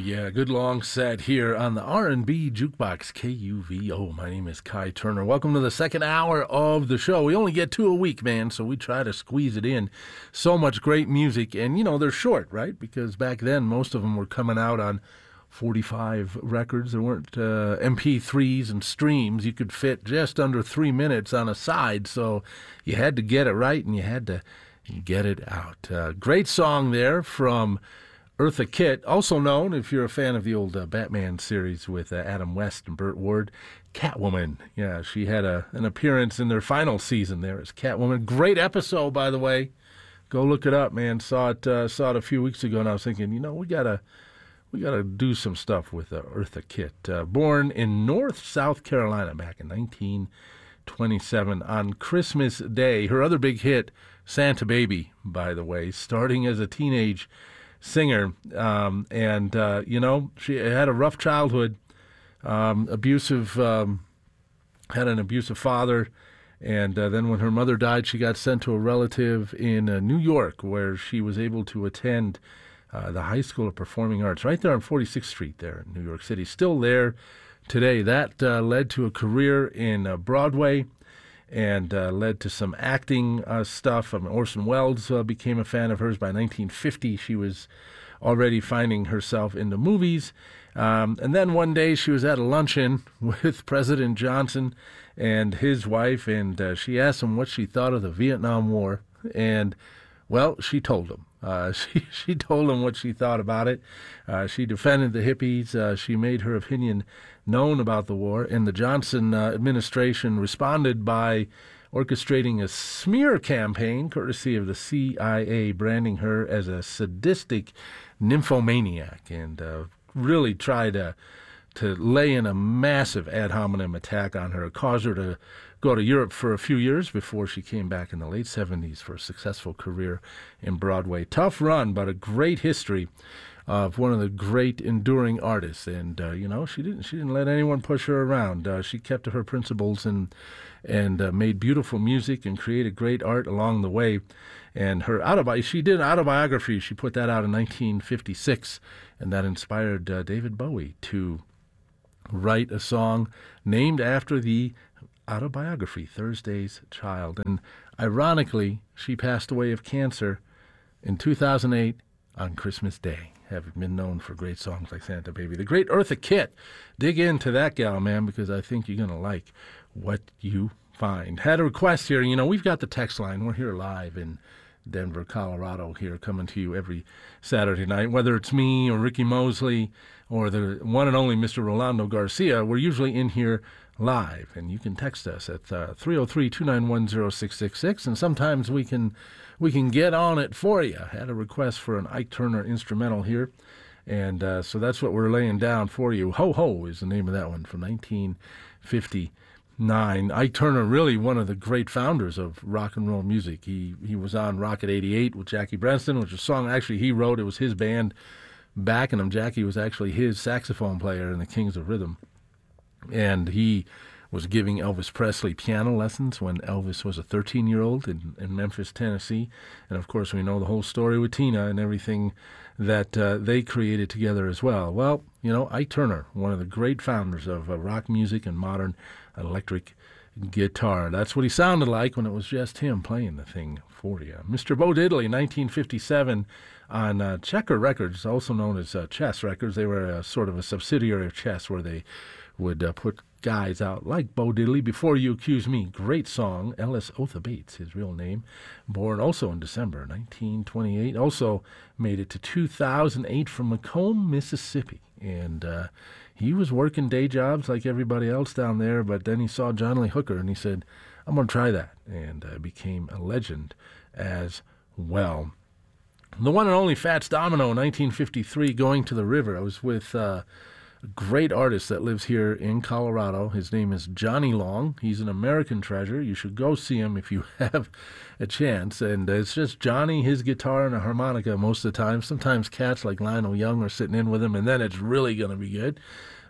yeah, good long set here on the R&B Jukebox KUVO. My name is Kai Turner. Welcome to the second hour of the show. We only get two a week, man, so we try to squeeze it in. So much great music, and they're short, right? Because back then most of them were coming out on 45 records. There weren't MP3s and streams. You could fit just under 3 minutes on a side, so you had to get it right and you had to get it out. Great song there from Eartha Kitt, also known, if you're a fan of the old Batman series with Adam West and Burt Ward, Catwoman. Yeah, she had an appearance in their final season there as Catwoman. Great episode, by the way. Go look it up, man. Saw it a few weeks ago, and I was thinking, we gotta do some stuff with Eartha Kitt. Born in North South Carolina back in 1927 on Christmas Day. Her other big hit, Santa Baby, by the way, starting as a teenage singer, she had a rough childhood, had an abusive father, and then when her mother died, she got sent to a relative in New York, where she was able to attend the High School of Performing Arts, right there on 46th Street there in New York City. Still there today. That led to a career in Broadway, and led to some acting stuff. Orson Welles became a fan of hers by 1950. She was already finding herself in the movies. And then one day she was at a luncheon with President Johnson and his wife, and she asked him what she thought of the Vietnam War. And, well, she told him. She told him what she thought about it. She defended the hippies. She made her opinion known about the war, and the Johnson administration responded by orchestrating a smear campaign, courtesy of the CIA, branding her as a sadistic nymphomaniac, and really tried to lay in a massive ad hominem attack on her. It caused her to go to Europe for a few years before she came back in the late 70s for a successful career in Broadway. Tough run, but a great history of one of the great enduring artists. And she didn't let anyone push her around. She kept to her principles and made beautiful music and created great art along the way. And she did an autobiography. She put that out in 1956, and that inspired David Bowie to write a song named after the autobiography, Thursday's Child. And ironically, she passed away of cancer in 2008 on Christmas Day, having been known for great songs like Santa Baby. The great Eartha Kitt. Dig into that gal, man, because I think you're going to like what you find. Had a request here. We've got the text line. We're here live in Denver, Colorado, here coming to you every Saturday night. Whether it's me or Ricky Mosley or the one and only Mr. Rolando Garcia, we're usually in here live, and you can text us at 303-291-0666, and sometimes we can get on it for you. Had a request for an Ike Turner instrumental here, and so that's what we're laying down for you. Ho Ho is the name of that one from 1959. Ike Turner, really one of the great founders of rock and roll music. He was on Rocket 88 with Jackie Brenston, which was a song actually he wrote. It was his band backing him. Jackie was actually his saxophone player in the Kings of Rhythm. And he was giving Elvis Presley piano lessons when Elvis was a 13-year-old in Memphis, Tennessee. And, of course, we know the whole story with Tina and everything that they created together as well. Well, Ike Turner, one of the great founders of rock music and modern electric guitar. That's what he sounded like when it was just him playing the thing for you. Mr. Bo Diddley, 1957, on Checker Records, also known as Chess Records. They were sort of a subsidiary of Chess, where they would put guys out like Bo Diddley. Before You Accuse Me, great song. Ellis Otha Bates, his real name, born also in December 1928. Also made it to 2008 from Macomb, Mississippi. And he was working day jobs like everybody else down there, but then he saw John Lee Hooker and he said, I'm going to try that, and became a legend as well. The one and only Fats Domino, 1953, Going to the River. I was with a great artist that lives here in Colorado. His name is Johnny Long. He's an American treasure. You should go see him if you have a chance. And it's just Johnny, his guitar, and a harmonica most of the time. Sometimes cats like Lionel Young are sitting in with him, and then it's really going to be good.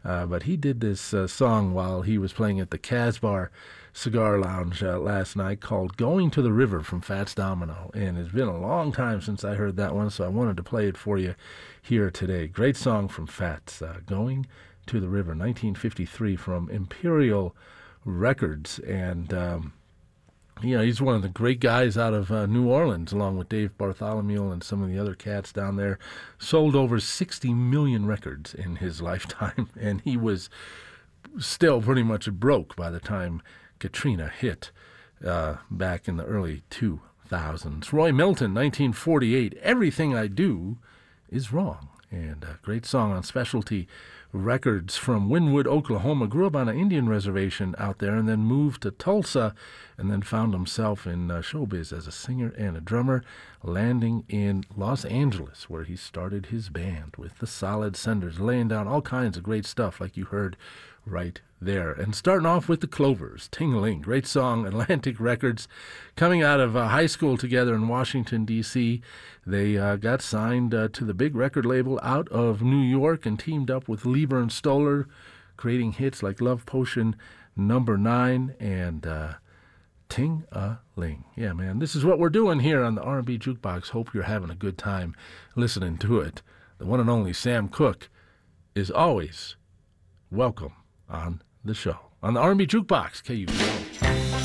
But he did this song while he was playing at the Casbar Cigar Lounge last night called Going to the River from Fats Domino. And it's been a long time since I heard that one, so I wanted to play it for you here today. Great song from Fats, Going to the River, 1953 from Imperial Records. And he's one of the great guys out of New Orleans, along with Dave Bartholomew and some of the other cats down there. Sold over 60 million records in his lifetime, and he was still pretty much broke by the time Katrina hit back in the early 2000s. Roy Milton, 1948, Everything I Do Is Wrong. And a great song on Specialty Records from Wynwood, Oklahoma. Grew up on an Indian reservation out there and then moved to Tulsa and then found himself in showbiz as a singer and a drummer, landing in Los Angeles where he started his band with the Solid Senders, laying down all kinds of great stuff like you heard right there. And starting off with the Clovers, Ting-a-Ling, great song, Atlantic Records. Coming out of high school together in Washington, D.C., they got signed to the big record label out of New York and teamed up with Lieber and Stoller, creating hits like Love Potion Number 9 and Ting-a-Ling. Yeah, man, this is what we're doing here on the R&B Jukebox. Hope you're having a good time listening to it. The one and only Sam Cooke is always welcome on the show. On the R&B Jukebox, KUCO.